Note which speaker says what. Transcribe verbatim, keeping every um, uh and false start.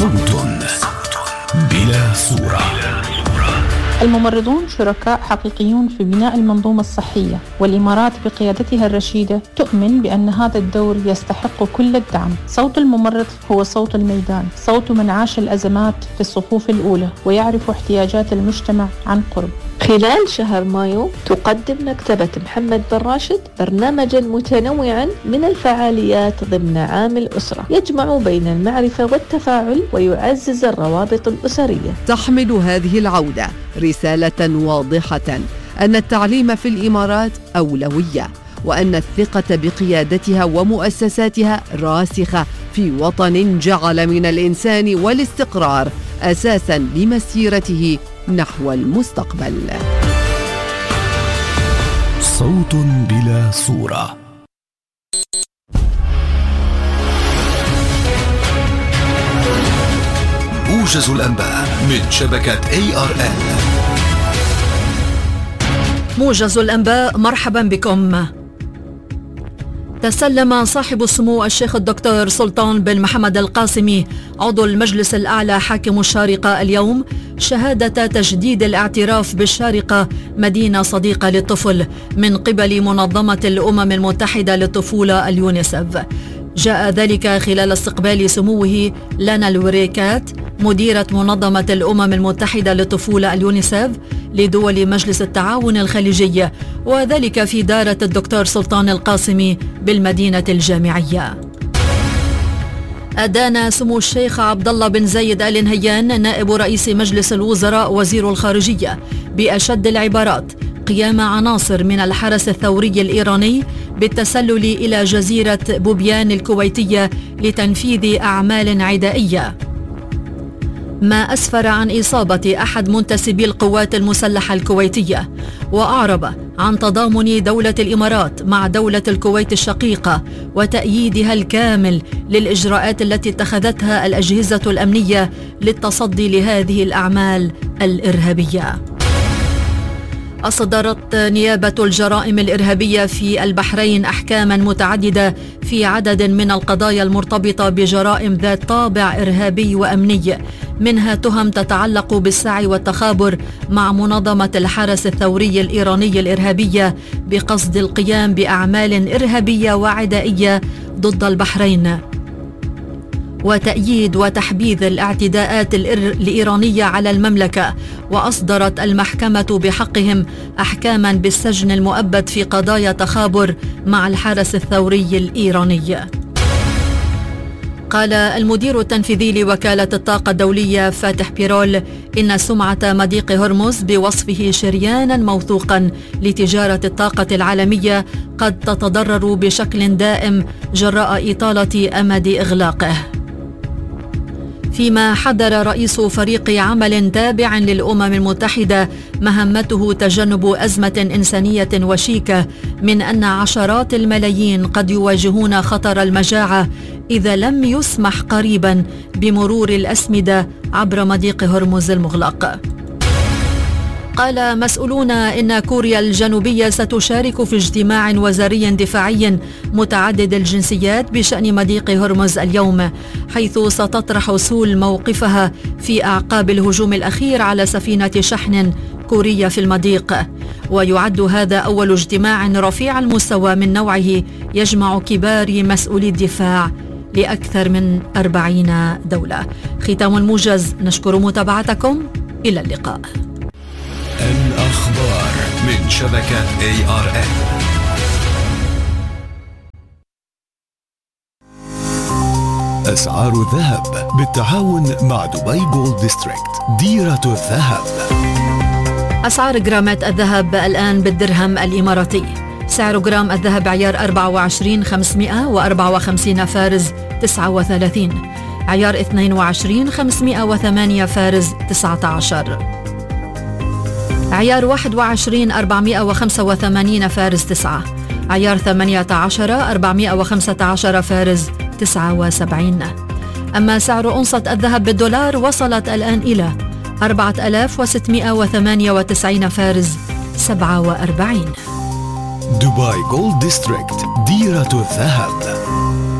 Speaker 1: صوت بلا صورة.
Speaker 2: الممرضون شركاء حقيقيون في بناء المنظومة الصحية، والإمارات بقيادتها الرشيدة تؤمن بأن هذا الدور يستحق كل الدعم. صوت الممرض هو صوت الميدان، صوت من عاش الأزمات في الصفوف الأولى ويعرف احتياجات المجتمع عن قرب.
Speaker 3: خلال شهر مايو تقدم مكتبة محمد بن راشد برنامجا متنوعا من الفعاليات ضمن عام الأسرة، يجمع بين المعرفة والتفاعل ويعزز الروابط الأسرية.
Speaker 4: تحمل هذه العودة رسالة واضحة أن التعليم في الإمارات أولوية، وأن الثقة بقيادتها ومؤسساتها راسخة في وطن جعل من الإنسان والاستقرار أساساً لمسيرته نحو المستقبل.
Speaker 1: صوت بلا صورة. موجز الأنباء من شبكة إيه آر إل.
Speaker 5: موجز الأنباء، مرحبا بكم. تسلم صاحب السمو الشيخ الدكتور سلطان بن محمد القاسمي عضو المجلس الأعلى حاكم الشارقة اليوم شهادة تجديد الاعتراف بالشارقة مدينة صديقة للطفل من قبل منظمة الأمم المتحدة للطفولة اليونيسف. جاء ذلك خلال استقبال سموه لانا الوريكات مديرة منظمة الأمم المتحدة للطفولة اليونيسف لدول مجلس التعاون الخليجي، وذلك في دارة الدكتور سلطان القاسمي بالمدينة الجامعية. أدان سمو الشيخ عبد الله بن زايد آل نهيان نائب رئيس مجلس الوزراء وزير الخارجية بأشد العبارات قيام عناصر من الحرس الثوري الإيراني بالتسلل إلى جزيرة بوبيان الكويتية لتنفيذ أعمال عدائية، ما أسفر عن إصابة أحد منتسبي القوات المسلحة الكويتية، وأعرب عن تضامن دولة الإمارات مع دولة الكويت الشقيقة وتأييدها الكامل للإجراءات التي اتخذتها الأجهزة الأمنية للتصدي لهذه الأعمال الإرهابية. أصدرت نيابة الجرائم الإرهابية في البحرين أحكاما متعددة في عدد من القضايا المرتبطة بجرائم ذات طابع إرهابي وأمني، منها تهم تتعلق بالسعي والتخابر مع منظمة الحرس الثوري الإيراني الإرهابية بقصد القيام بأعمال إرهابية وعدائية ضد البحرين، وتأييد وتحبيذ الاعتداءات الإيرانية على المملكة. وأصدرت المحكمة بحقهم أحكاما بالسجن المؤبد في قضايا تخابر مع الحرس الثوري الإيراني. قال المدير التنفيذي لوكالة الطاقة الدولية فاتح بيرول إن سمعة مضيق هرمز بوصفه شريانا موثوقا لتجارة الطاقة العالمية قد تتضرر بشكل دائم جراء إطالة أمد إغلاقه. فيما حذر رئيس فريق عمل تابع للأمم المتحدة مهمته تجنب أزمة إنسانية وشيكة من أن عشرات الملايين قد يواجهون خطر المجاعة إذا لم يسمح قريبا بمرور الأسمدة عبر مضيق هرمز المغلق. قال مسؤولون إن كوريا الجنوبية ستشارك في اجتماع وزاري دفاعي متعدد الجنسيات بشأن مضيق هرمز اليوم، حيث ستطرح سول موقفها في أعقاب الهجوم الأخير على سفينة شحن كورية في المضيق. ويعد هذا أول اجتماع رفيع المستوى من نوعه يجمع كبار مسؤولي الدفاع لأكثر من أربعين دولة. ختام الموجز، نشكر متابعتكم، إلى اللقاء.
Speaker 1: الأخبار من شبكة إيه آر إل. أسعار الذهب بالتعاون مع دبي جولد ديستريكت، ديرة الذهب.
Speaker 5: أسعار جرامات الذهب الآن بالدرهم الإماراتي: سعر جرام الذهب عيار أربعة وعشرين خمسمائة وأربعة وخمسين فارز تسعة وثلاثين، عيار اثنين وعشرين خمسمائة وثمانية فارز تسعة عشر، عيار واحد وعشرين أربعمائة وخمسة وثمانين فارز تسعة، عيار ثمانية عشر أربعمائة وخمسة عشر فارز تسعة وسبعين. أما سعر أونصة الذهب بالدولار وصلت الآن إلى أربعة آلاف وستمائة وثمانية وتسعين فارز سبعة وأربعين.
Speaker 1: دبي جولد ديستريكت، ديرة الذهب.